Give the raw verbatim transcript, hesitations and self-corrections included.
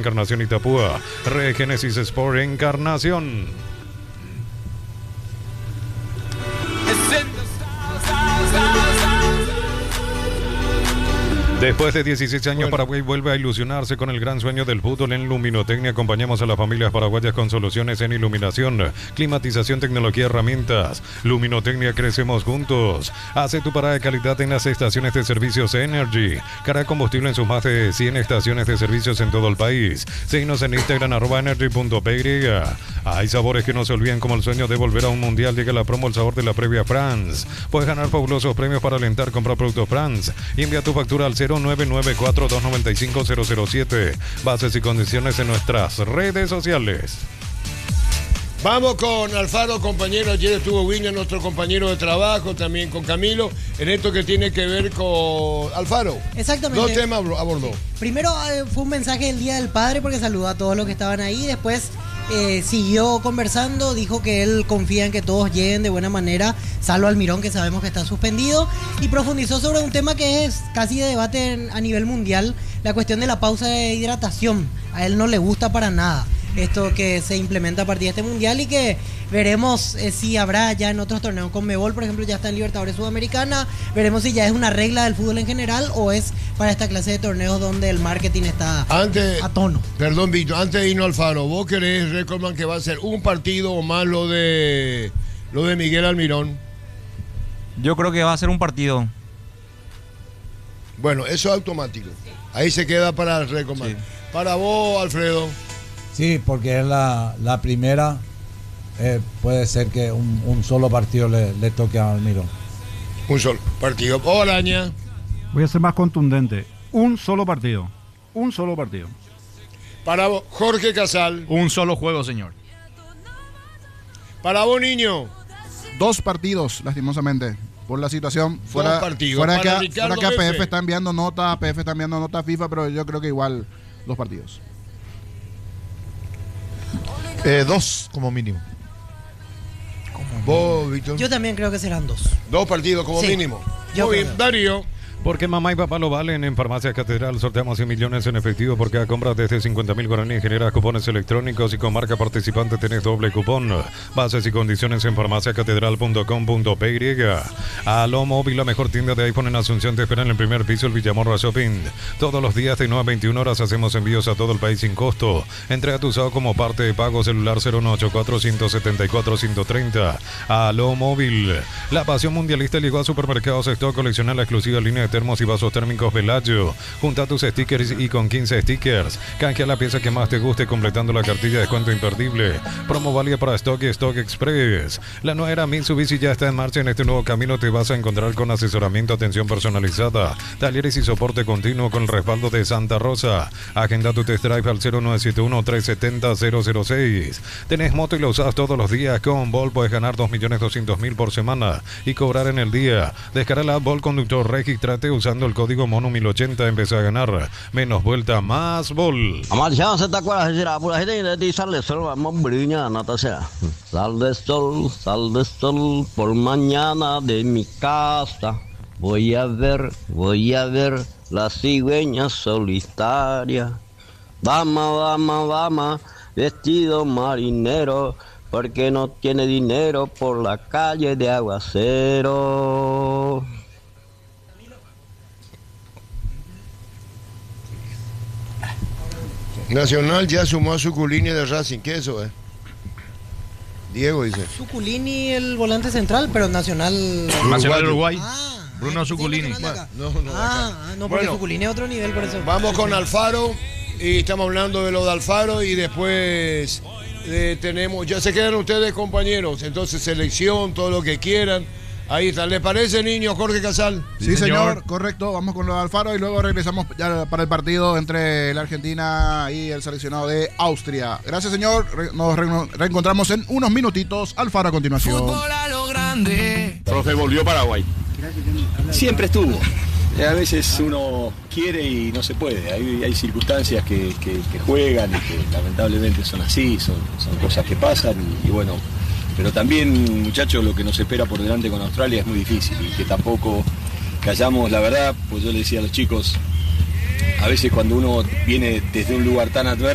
Encarnación Itapúa. Regenesis Sport Encarnación. Después de dieciséis años, bueno. Paraguay vuelve a ilusionarse con el gran sueño del fútbol en Luminotecnia. Acompañamos a las familias paraguayas con soluciones en iluminación, climatización, tecnología, herramientas. Luminotecnia, crecemos juntos. Hace tu parada de calidad en las estaciones de servicios Energy. Carga combustible en sus más de cien estaciones de servicios en todo el país. Síguenos en Instagram, arroba energy punto p y. Hay sabores que no se olvidan, como el sueño de volver a un mundial. Llega la promo El Sabor de la Previa France. Puedes ganar fabulosos premios para alentar, comprar productos France. Y envía tu factura al cero nueve nueve cuatro dos nueve cinco cero cero siete. Bases y condiciones en nuestras redes sociales. Vamos con Alfaro, compañero. Ayer estuvo William, nuestro compañero de trabajo, también con Camilo, en esto que tiene que ver con Alfaro. Exactamente. Dos temas abordó. Primero eh, fue un mensaje del Día del Padre, porque saludó a todos los que estaban ahí. Después eh, siguió conversando, dijo que él confía en que todos lleguen de buena manera, salvo Almirón, que sabemos que está suspendido, y profundizó sobre un tema que es casi de debate en, a nivel mundial, la cuestión de la pausa de hidratación. A él no le gusta para nada esto que se implementa a partir de este mundial, y que veremos eh, si habrá ya en otros torneos. Conmebol, por ejemplo, ya está en Libertadores Sudamericana. Veremos si ya es una regla del fútbol en general o es para esta clase de torneos donde el marketing está antes, a tono. Perdón, Víctor, antes de irnos al Alfaro, ¿vos querés, Recordman, que va a ser un partido o más lo de lo de Miguel Almirón? Yo creo que va a ser un partido. Bueno, eso es automático. Ahí se queda para el Recordman. Sí. Para vos, Alfredo. Sí, porque es la, la primera, eh, puede ser que un, un solo partido le, le toque a Almirón. Un solo partido. Hola, Aña. Voy a ser más contundente. Un solo partido. Un solo partido. Para vos, Jorge Casal. Un solo juego, señor. Para vos, Niño. Dos partidos, lastimosamente. Por la situación, fuera, Dos partidos. fuera Para que, fuera que A P F está enviando nota, A P F está enviando nota a FIFA, pero yo creo que igual dos partidos. Eh, dos como mínimo. ¿Vos, Víctor? Yo también creo que serán dos. Dos partidos como sí. mínimo. Yo Muy bien, Darío. Porque mamá y papá lo valen. En Farmacia Catedral sorteamos cien millones en efectivo por cada compra desde cincuenta mil guaraníes. Generas cupones electrónicos y con marca participante tenés doble cupón. Bases y condiciones en farmacia catedral punto com punto p y. Aló Móvil, la mejor tienda de iPhone en Asunción, te espera en el primer piso, el Villamorra Shopping. Todos los días de nueve a veintiuna horas hacemos envíos a todo el país sin costo. Entrega tu usado como parte de pago. Celular cero uno ocho cuatro, uno siete cuatro, uno tres cero. Aló Móvil. La pasión mundialista llegó a Supermercados Stock. Colecciona la exclusiva línea de termos y vasos térmicos Velayo. Junta tus stickers y con quince stickers canjea la pieza que más te guste, completando la cartilla de descuento imperdible. Promo válida para Stock y Stock Express. La nueva era Mitsubishi ya está en marcha. En este nuevo camino te vas a encontrar con asesoramiento, atención personalizada, talleres y soporte continuo con el respaldo de Santa Rosa. Agenda tu test drive al cero nueve siete uno, tres siete cero, cero cero seis. Tenés moto y la usas todos los días. Con Vol puedes ganar dos millones doscientos mil por semana y cobrar en el día. Descarga la Vol Conductor, registrate usando el código Mono mil ochenta. Empecé a ganar menos vuelta, más Vol. Amarillado, ¿se te acuerdas? Pura gente de ti sale el sol, vamos brilla, nata sea. Sal de sol, sal de sol, por mañana de mi casa. Voy a ver, voy a ver la cigüeña solitaria. Dama, dama, dama, vestido marinero, porque no tiene dinero por la calle de Aguacero. Nacional ya sumó a Suculini de Racing. ¿Qué es eso, eh? Diego dice. Suculini, el volante central, pero Nacional... Nacional Uruguay. Ah, Bruno Suculini. No, no, ah, no, porque bueno, Suculini es otro nivel, por eso. Vamos con Alfaro, y estamos hablando de lo de Alfaro, y después eh, tenemos... Ya se quedan ustedes, compañeros, entonces selección, todo lo que quieran. Ahí está. ¿Le parece, niño, Jorge Casal? Sí, sí señor. señor, correcto. Vamos con lo de Alfaro y luego regresamos ya para el partido entre la Argentina y el seleccionado de Austria. Gracias, señor. Nos re reencontramos en unos minutitos. Alfaro a continuación. Fútbol a lo grande. Profe, volvió Paraguay. Siempre estuvo. A veces uno quiere y no se puede. Hay, hay circunstancias que, que, que juegan y que lamentablemente son así, son, son cosas que pasan y, y bueno... Pero también, muchachos, lo que nos espera por delante con Australia es muy difícil y que tampoco callamos la verdad, pues yo le decía a los chicos, a veces cuando uno viene desde un lugar tan adverso,